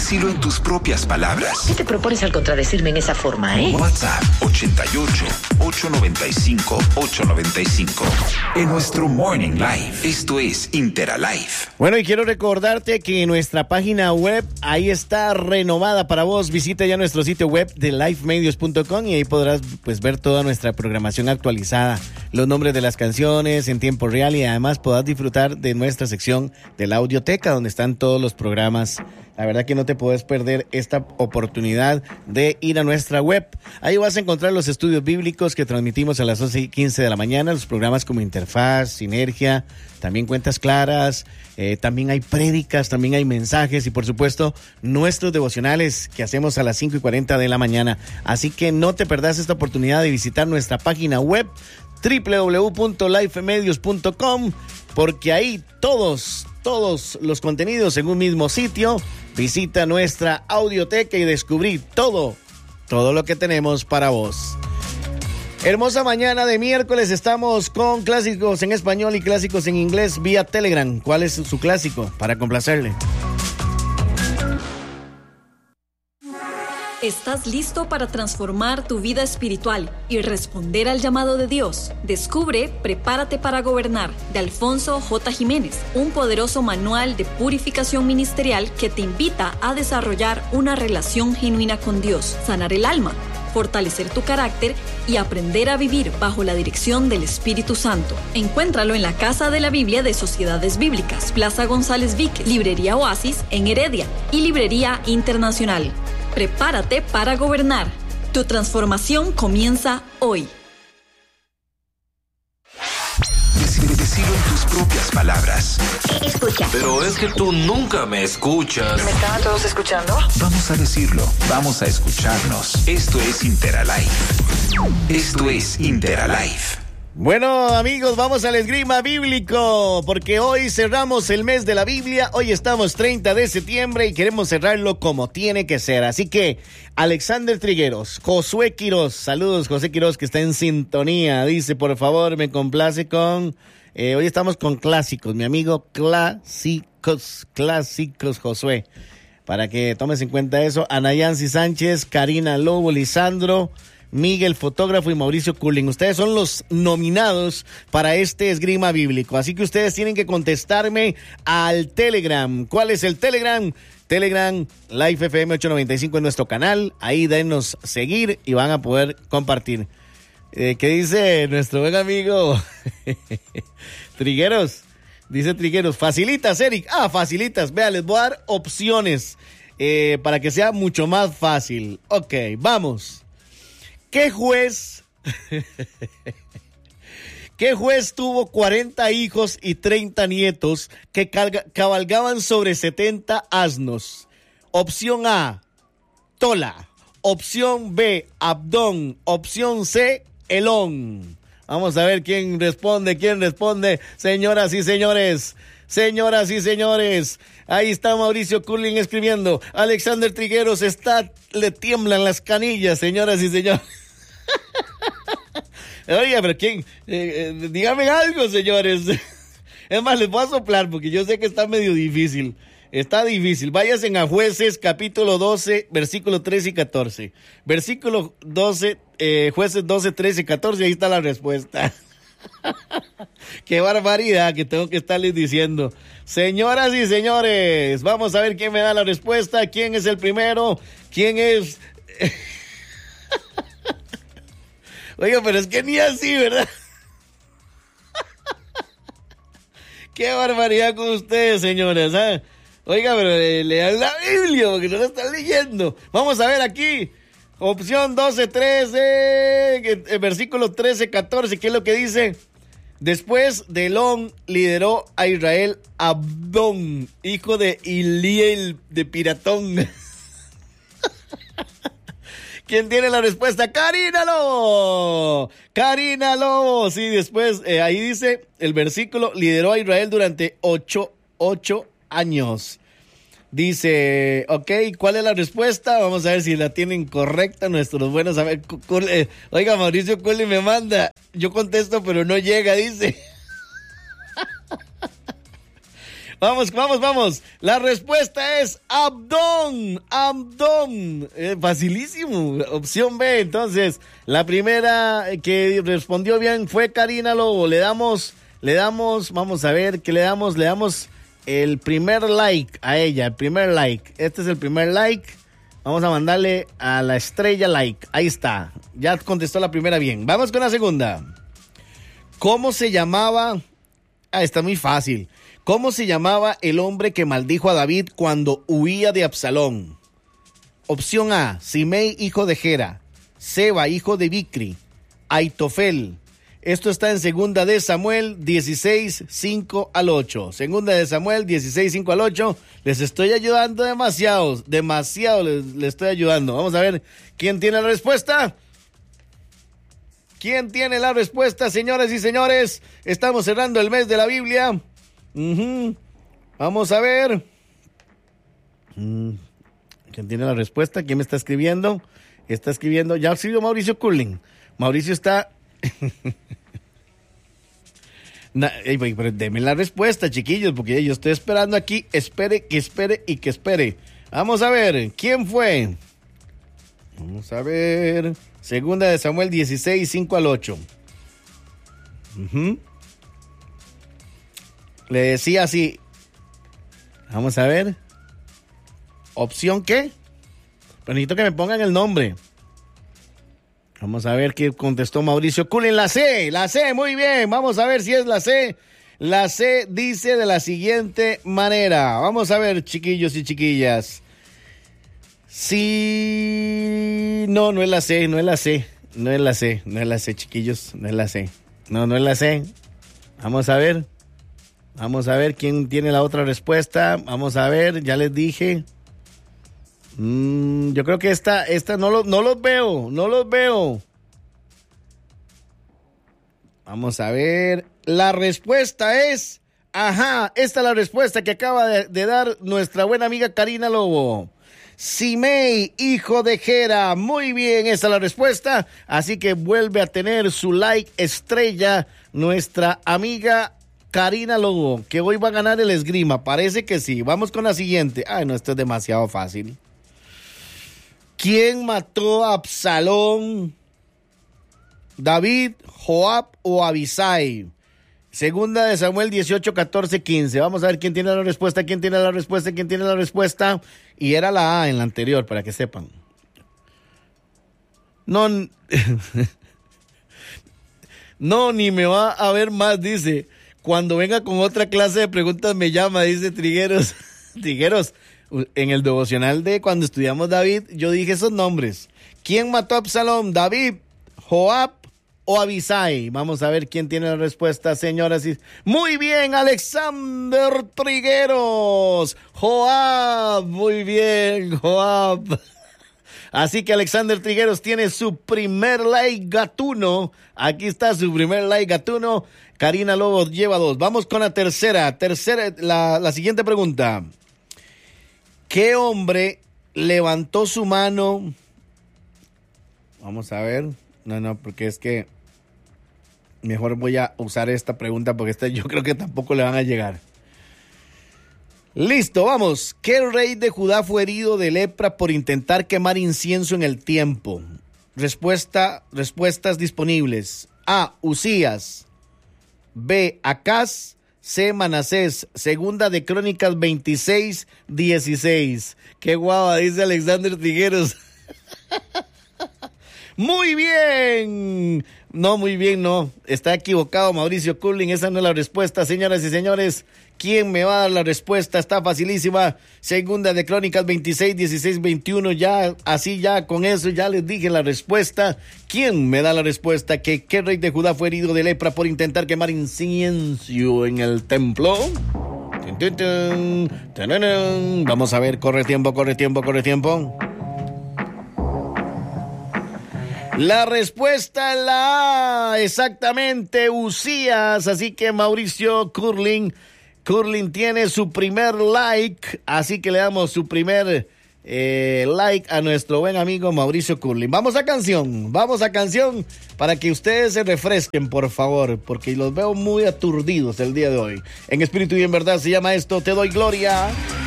Decilo en tus propias palabras. ¿Qué te propones al contradecirme en esa forma, WhatsApp 88-895-895. En nuestro Morning Live. Esto es Interalive. Bueno, y quiero recordarte que nuestra página web ahí está renovada para vos. Visita ya nuestro sitio web de lifemedios.com y ahí podrás pues ver toda nuestra programación actualizada, los nombres de las canciones en tiempo real, y además podrás disfrutar de nuestra sección de la audioteca donde están todos los programas. La verdad que no te puedes perder esta oportunidad de ir a nuestra web. Ahí vas a encontrar los estudios bíblicos que transmitimos a las 11:15 de la mañana, los programas como Interfaz, Sinergia, también Cuentas Claras, también hay prédicas, también hay mensajes y por supuesto nuestros devocionales que hacemos a las 5:40 de la mañana. Así que no te perdás esta oportunidad de visitar nuestra página web www.lifemedios.com, porque ahí todos los contenidos en un mismo sitio. Visita nuestra audioteca y descubrí todo lo que tenemos para vos. Hermosa mañana de miércoles, estamos con clásicos en español y clásicos en inglés vía Telegram. ¿Cuál es su clásico para complacerle? ¿Estás listo para transformar tu vida espiritual y responder al llamado de Dios? Descubre Prepárate para Gobernar, de Alfonso J. Jiménez, un poderoso manual de purificación ministerial que te invita a desarrollar una relación genuina con Dios, sanar el alma, fortalecer tu carácter y aprender a vivir bajo la dirección del Espíritu Santo. Encuéntralo en la Casa de la Biblia de Sociedades Bíblicas, Plaza González Víquez, Librería Oasis en Heredia y Librería Internacional. Prepárate para gobernar. Tu transformación comienza hoy. Decilo en tus propias palabras. Escucha. Pero es que tú nunca me escuchas. ¿Me están todos escuchando? Vamos a decirlo, vamos a escucharnos. Esto es Interalive. Esto es Interalive. Bueno, amigos, vamos al esgrima bíblico, porque hoy cerramos el mes de la Biblia. Hoy estamos 30 de septiembre y queremos cerrarlo como tiene que ser. Así que, Alexander Trigueros, Josué Quiroz, saludos José Quiroz, que está en sintonía. Dice, por favor, me complace con... hoy estamos con clásicos, mi amigo, clásicos Josué. Para que tomes en cuenta eso. Anayansi Sánchez, Karina Lobo, Lisandro... Miguel, fotógrafo, y Mauricio Culling. Ustedes son los nominados para este esgrima bíblico. Así que ustedes tienen que contestarme al Telegram. ¿Cuál es el Telegram? Telegram Live FM 895 en nuestro canal. Ahí denos seguir y van a poder compartir. ¿Qué dice nuestro buen amigo Trigueros? Dice Trigueros, facilitas, Eric. Facilitas. Vea, les voy a dar opciones para que sea mucho más fácil. Ok, vamos. ¿Qué juez tuvo 40 hijos y 30 nietos que cabalgaban sobre 70 asnos? Opción A, Tola. Opción B, Abdón. Opción C, Elón. Vamos a ver quién responde. Señoras y señores. Ahí está Mauricio Culling escribiendo. Alexander Trigueros le tiemblan las canillas, señoras y señores. Oiga, pero ¿quién? Dígame algo, señores. Es más, les voy a soplar porque yo sé que está medio difícil. Está difícil. Váyanse a Jueces, capítulo 12, versículo 13 y 14. Versículo 12, Jueces 12, 13 y 14, ahí está la respuesta. Qué barbaridad que tengo que estarles diciendo. Señoras y señores, vamos a ver quién me da la respuesta. ¿Quién es el primero? ¿Quién es? Oiga, pero es que ni así, ¿verdad? Qué barbaridad con ustedes, señores, ¿eh? Oiga, pero lean la Biblia porque no la están leyendo. Vamos a ver aquí. Opción 12, 13, versículo 13, 14, ¿qué es lo que dice? Después de Elón lideró a Israel Abdón, hijo de Iliel de Piratón. ¿Quién tiene la respuesta? ¡Karina Lobo! Sí, después, ahí dice el versículo, lideró a Israel durante 8 años. Dice, ok, ¿cuál es la respuesta? Vamos a ver si la tienen correcta nuestros buenos amigos. Oiga, Mauricio Culli me manda, yo contesto pero no llega, dice. Vamos. La respuesta es Abdón. Facilísimo. Opción B. Entonces, la primera que respondió bien fue Karina Lobo. Le damos, vamos a ver, ¿qué le damos? Le damos el primer like a ella, el primer like. Este es el primer like. Vamos a mandarle a la estrella like. Ahí está. Ya contestó la primera bien. Vamos con la segunda. ¿Cómo se llamaba? Está muy fácil. ¿Cómo se llamaba el hombre que maldijo a David cuando huía de Absalón? Opción A, Simei, hijo de Gera. Seba, hijo de Bicri. Aitofel. Esto está en Segunda de Samuel 16, 5 al 8. Segunda de Samuel 16, 5 al 8. Les estoy ayudando demasiado les estoy ayudando. Vamos a ver quién tiene la respuesta. ¿Quién tiene la respuesta, señoras y señores? Estamos cerrando el mes de la Biblia. Vamos a ver. ¿Quién tiene la respuesta? ¿Quién me está escribiendo? Está escribiendo. Ya escribió Mauricio Curling. Mauricio está... Pero deme la respuesta, chiquillos, porque yo estoy esperando aquí. Espere. Vamos a ver, ¿quién fue? Vamos a ver. Segunda de Samuel 16, 5 al 8. Le decía así. Vamos a ver. ¿Opción qué? Pero necesito que me pongan el nombre. Vamos a ver qué contestó Mauricio Cullen. La C, muy bien. Vamos a ver si es la C. La C dice de la siguiente manera. Vamos a ver, chiquillos y chiquillas. Sí. No es la C, no es la C, chiquillos. No es la C. No es la C. Vamos a ver quién tiene la otra respuesta. Vamos a ver, ya les dije. Yo creo que esta no los veo. Vamos a ver. La respuesta es... esta es la respuesta que acaba de dar nuestra buena amiga Karina Lobo. Simei, hijo de Gera. Muy bien, esa es la respuesta. Así que vuelve a tener su like estrella nuestra amiga Karina Lobo, que hoy va a ganar el esgrima. Parece que sí. Vamos con la siguiente. No, esto es demasiado fácil. ¿Quién mató a Absalón? ¿David, Joab o Abisai? Segunda de Samuel 18, 14, 15. Vamos a ver quién tiene la respuesta. Y era la A en la anterior, para que sepan. No, ni me va a ver más, dice. Cuando venga con otra clase de preguntas me llama, dice Trigueros. Trigueros. En el devocional de cuando estudiamos David, yo dije esos nombres. ¿Quién mató a Absalón? ¿David, Joab o Abisai? Vamos a ver quién tiene la respuesta, señoras y... Muy bien, Alexander Trigueros. Joab, muy bien, Joab. Así que Alexander Trigueros tiene su primer like gatuno. Aquí está su primer like gatuno. Karina Lobo lleva 2. Vamos con la tercera, la siguiente pregunta. ¿Qué hombre levantó su mano? Vamos a ver. No, porque es que mejor voy a usar esta pregunta porque esta yo creo que tampoco le van a llegar. Listo, vamos. ¿Qué rey de Judá fue herido de lepra por intentar quemar incienso en el templo? Respuestas disponibles. A, Usías. B, Acaz. C, Manasés. Segunda de Crónicas 26, 16. Qué guava, dice Alexander Trigueros. Muy bien. No. Está equivocado Mauricio Curling. Esa no es la respuesta, señoras y señores. ¿Quién me va a dar la respuesta? Está facilísima. Segunda de Crónicas 26, 16, 21. Ya, así ya, con eso ya les dije la respuesta. ¿Quién me da la respuesta? ¿Qué rey de Judá fue herido de lepra por intentar quemar incienso en el templo? Vamos a ver, corre tiempo. La respuesta es la A, exactamente, Usías. Así que Mauricio Curling tiene su primer like, así que le damos su primer like a nuestro buen amigo Mauricio Curling. Vamos a canción para que ustedes se refresquen, por favor, porque los veo muy aturdidos el día de hoy. En espíritu y en verdad se llama esto Te Doy Gloria.